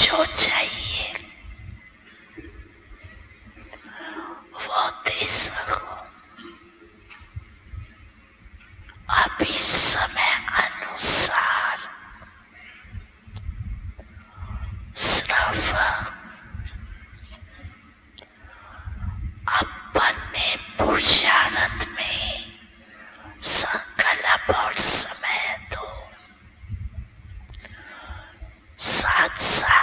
जो चाहिए वो दे सको। अभी समय अनुसार सिर्फ अपने पुरुषार्थ में संकल्प और समय दो। साथ साथ